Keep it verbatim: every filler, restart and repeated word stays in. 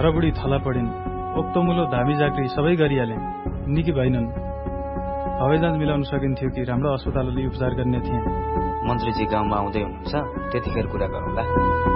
घरबुढी थला पडिन्, ओक्तोमुलो धामी जाक्री सबै गरिहाले, निकी भइनन्। हवाई जाँच मिलाउन सकिन्थ्यो कि राम्रो अस्पतालले उपचार गर्ने थिए। मन्त्रीजी गाउँमा आउँदै हुनुहुन्छ, त्यतिखेर कुरा गरौँला।